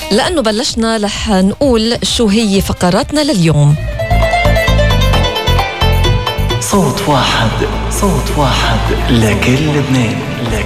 لأنه بلشنا رح نقول شو هي فقراتنا لليوم. صوت واحد لكل لبنان.